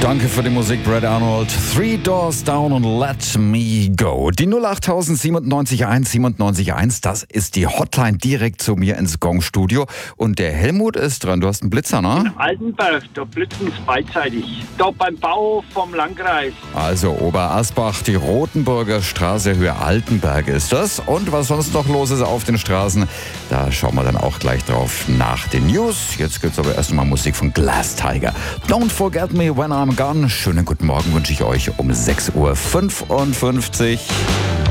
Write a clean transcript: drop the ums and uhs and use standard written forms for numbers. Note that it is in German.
Danke für die Musik, Brad Arnold. Three Doors Down und Let Me Go. Die 08000 97 1, das ist die Hotline direkt zu mir ins Gong-Studio. Und der Helmut ist dran. Du hast einen Blitzer, ne? In Altenberg, da blitzen es beidseitig. Da beim Bau vom Landkreis. Also Oberasbach, die Rotenburger Straße, Höhe Altenberg ist das. Und was sonst noch los ist auf den Straßen, da schauen wir dann auch gleich drauf nach den News. Jetzt gibt's aber erst mal Musik von Glass Tiger. Don't Forget Me When I'm Gone. Schönen guten Morgen wünsche ich euch um 6:55 Uhr.